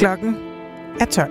Klokken er 12.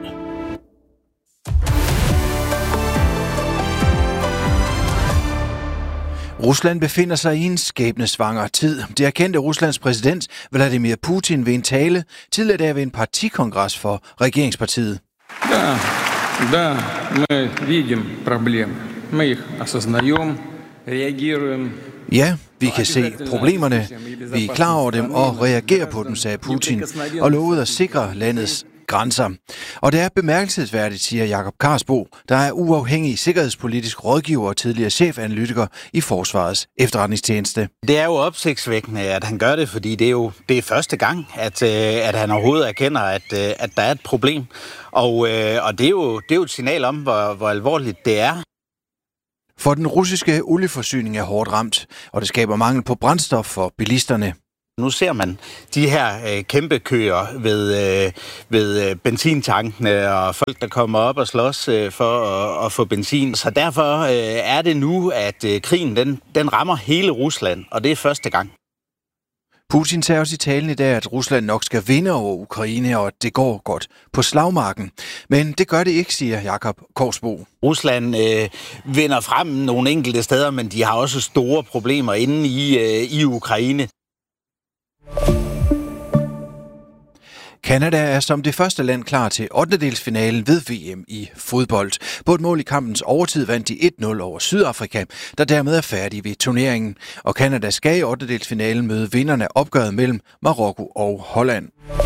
Rusland befinder sig i en skæbnesvanger tid. Det erkendte Ruslands præsident Vladimir Putin ved en tale tidligere ved en partikongres for regeringspartiet. Да, мы видим проблемы. Мы их осознаем, реагируем. Ja, vi kan se problemerne, vi er klar over dem og reagerer på dem, sagde Putin, og lovede at sikre landets grænser. Og det er bemærkelsesværdigt, siger Jakob Karsbo, der er uafhængig sikkerhedspolitisk rådgiver og tidligere chefanalytiker i Forsvarets efterretningstjeneste. Det er jo opsigtsvækkende, at han gør det, fordi det er første gang, at han overhovedet erkender, at der er et problem. Og det er jo et signal om, hvor alvorligt det er. For den russiske olieforsyning er hårdt ramt, og det skaber mangel på brændstof for bilisterne. Nu ser man de her kæmpe køer ved benzintankene og folk, der kommer op og slås for at få benzin. Så derfor er det nu, at krigen den rammer hele Rusland, og det er første gang. Putin sagde også i talen i dag, at Rusland nok skal vinde over Ukraine, og at det går godt på slagmarken. Men det gør det ikke, siger Jakob Karsbo. Rusland vinder frem nogle enkelte steder, men de har også store problemer inde i Ukraine. Canada er som det første land klar til 8-delsfinalen ved VM i fodbold. På et mål i kampens overtid vandt de 1-0 over Sydafrika, der dermed er færdige ved turneringen. Og Canada skal i 8-delsfinalen møde vinderne af opgøret mellem Marokko og Holland.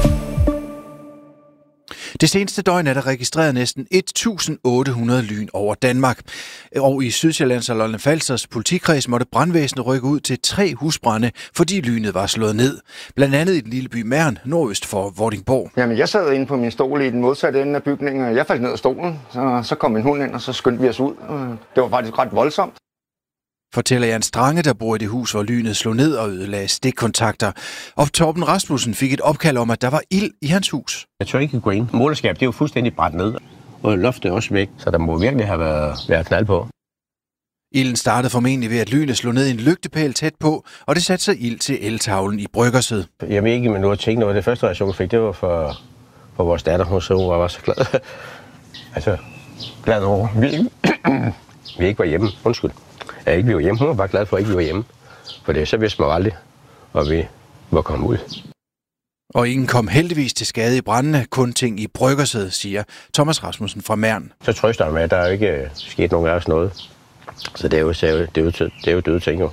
Det seneste døgn er der registreret næsten 1.800 lyn over Danmark. Og i Sydsjællands og Lolland-Falsters politikreds måtte brandvæsenet rykke ud til 3 husbrande, fordi lynet var slået ned. Blandt andet i den lille by Mern, nordøst for Vordingborg. Jamen, jeg sad inde på min stol i den modsatte ende af bygningen, og jeg faldt ned af stolen. Så kom min hund ind, og så skyndte vi os ud. Det var faktisk ret voldsomt. Fortæller Jan Strange, der bor i det hus, hvor lynet slog ned og ødelagde stikkontakter. Og Torben Rasmussen fik et opkald om, at der var ild i hans hus. Jeg tør ikke gå ind. Målerskab, det er jo fuldstændig brændt ned. Og loftet er også væk, så der må virkelig have været knald på. Ilden startede formentlig ved, at lynet slog ned i en lygtepæl tæt på, og det satte sig ild til eltavlen i Bryggersød. Jeg ved ikke, men nu har tænkt noget. Det første reaktion, jeg fik, det var for vores datter. Hun var så glad. Altså, glad over. Vi ikke var hjemme. Undskyld. Jeg ikke vi var hjemme. Hun var bare glad for, at ikke vi var hjemme. For det så vidste man aldrig, og vi var kommet ud. Og ingen kom heldigvis til skade i brændene, kun ting i Bryggersød, siger Thomas Rasmussen fra Mern. Så trøster jeg med, at der er ikke sket nogen af os noget. Så det er jo døde ting jo.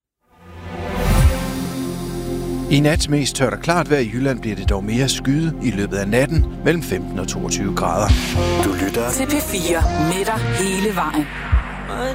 I nat mest tørt og klart vejr i Jylland bliver det dog mere skyde i løbet af natten mellem 15 og 22 grader. Du lytter til P4 med dig hele vejen.